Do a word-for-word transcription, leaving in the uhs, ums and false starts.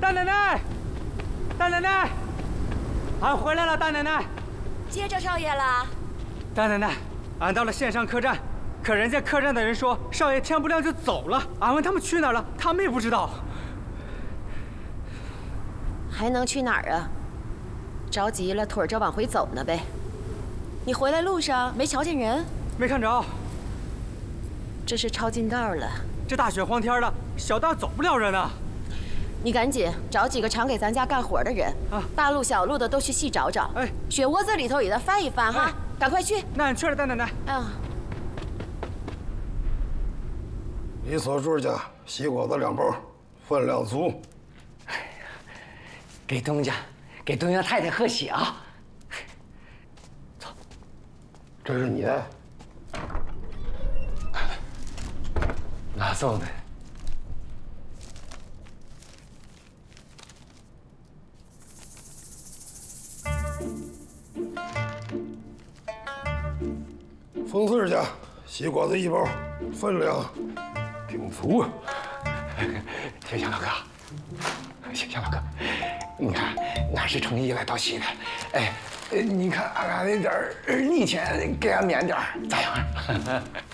大奶奶，大奶奶，俺回来了，大奶奶。 接着少爷了。 大奶奶，俺到了线上客栈，可人家客栈的人说少爷天不亮就走了。俺问他们去哪儿了，他们也不知道。 还能去哪儿啊？着急了，腿着往回走呢呗。你回来路上没瞧见人？ 没看着。 这是抄近道了。这大雪荒天的，小道走不了人啊。 你赶紧找几个常给咱家干活的人啊，大路小路的都去细找找。哎，雪窝子里头也得翻一翻哈，赶快去。 那俺去了，大奶奶。 嗯。 李所柱家西瓜子两包，分量足。 哎呀，给东家，给东家太太贺喜啊！ 走，这是你的。 哪送的？ 冯四家西瓜子一包，分量挺足啊。 天祥老哥，天祥老哥，你看俺是诚意来道喜的。哎，你看俺俺那点儿利钱给俺免点儿，咋样？